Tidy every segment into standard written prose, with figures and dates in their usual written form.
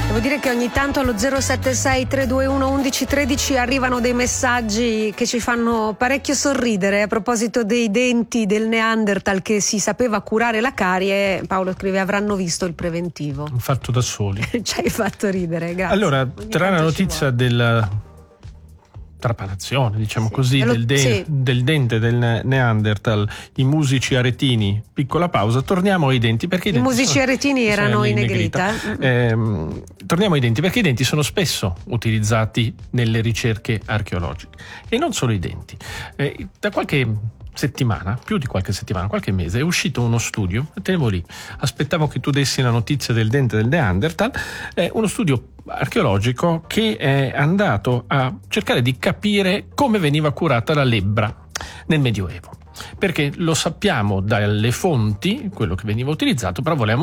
Devo dire che ogni tanto allo 076 321 1113 arrivano dei messaggi che ci fanno parecchio sorridere a proposito dei denti del Neanderthal che si sapeva curare la carie. Paolo scrive: avranno visto il preventivo. Fatto da soli. Ci hai fatto ridere, grazie. Allora, tra la notizia della trapanazione, diciamo sì, così, del dente del Neanderthal, i musici aretini, piccola pausa, torniamo ai denti perché i musici aretini erano in negrita. Torniamo ai denti perché i denti sono spesso utilizzati nelle ricerche archeologiche e non solo i denti. Da qualche settimana, più di qualche settimana, qualche mese, è uscito uno studio, tenevo lì, aspettavo che tu dessi la notizia del dente del Neanderthal, uno studio archeologico che è andato a cercare di capire come veniva curata la lebbra nel Medioevo. Perché lo sappiamo dalle fonti, quello che veniva utilizzato, però volevano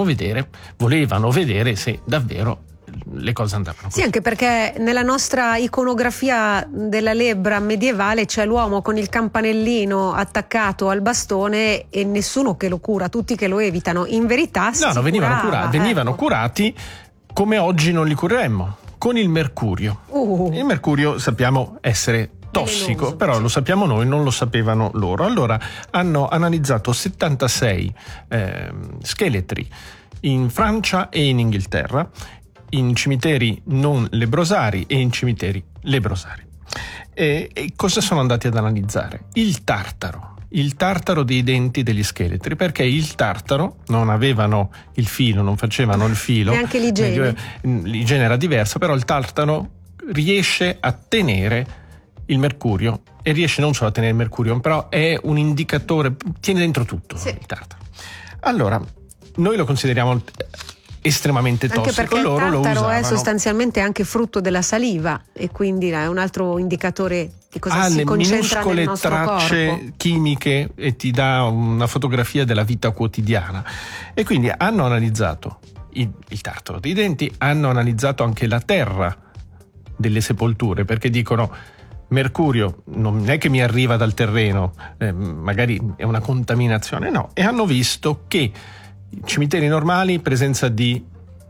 vedere se davvero le cose andavano così. Sì, anche perché nella nostra iconografia della lebbra medievale c'è l'uomo con il campanellino attaccato al bastone e nessuno che lo cura, tutti che lo evitano. In verità venivano curati come oggi non li cureremmo, con il mercurio. Il mercurio sappiamo essere tossico, velenoso, però sì. Lo sappiamo noi, non lo sapevano loro. Allora hanno analizzato 76 scheletri in Francia e in Inghilterra, in cimiteri non lebrosari e in cimiteri lebrosari. E cosa sono andati ad analizzare? Il tartaro dei denti degli scheletri, perché il tartaro non avevano il filo, non facevano il filo. Neanche l'igiene. L'igiene era diversa, però il tartaro riesce a tenere il mercurio e riesce non solo a tenere il mercurio, però è un indicatore, tiene dentro tutto, sì. Il tartaro. Allora, noi lo consideriamo estremamente tossico, anche perché loro il tartaro lo usavano. è sostanzialmente anche frutto della saliva e quindi è un altro indicatore di cosa si concentra nel nostro tracce corpo. chimiche e ti dà una fotografia della vita quotidiana. E quindi hanno analizzato il tartaro dei denti, hanno analizzato anche la terra delle sepolture, perché dicono: mercurio non è che mi arriva dal terreno, magari è una contaminazione, no. E hanno visto che cimiteri normali, presenza di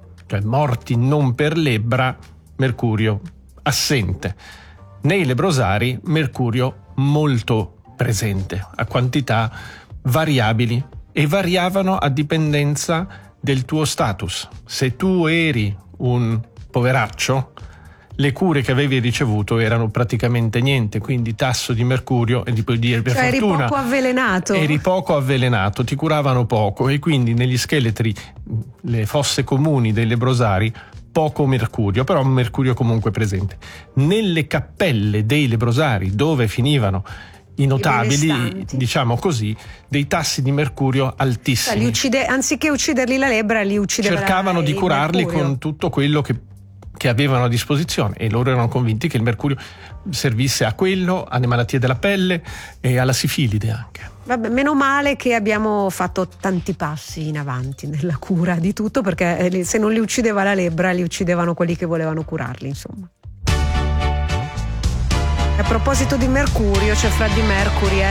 morti non per lebbra, mercurio assente. Nei lebrosari mercurio molto presente, a quantità variabili, e variavano a dipendenza del tuo status. Se tu eri un poveraccio, le cure che avevi ricevuto erano praticamente niente, quindi tasso di mercurio, e ti puoi dire per fortuna eri poco avvelenato, ti curavano poco, e quindi negli scheletri, le fosse comuni dei lebrosari, poco mercurio, però mercurio comunque presente. Nelle cappelle dei lebrosari, dove finivano i notabili, diciamo così, dei tassi di mercurio altissimi. Anziché ucciderli la lebbra, li uccideva cercavano di curarli mercurio, con tutto quello che avevano a disposizione, e loro erano convinti che il mercurio servisse a quello, alle malattie della pelle e alla sifilide anche. Vabbè, meno male che abbiamo fatto tanti passi in avanti nella cura di tutto, perché se non li uccideva la lebbra, li uccidevano quelli che volevano curarli, insomma. A proposito di mercurio, c'è Freddie Mercury,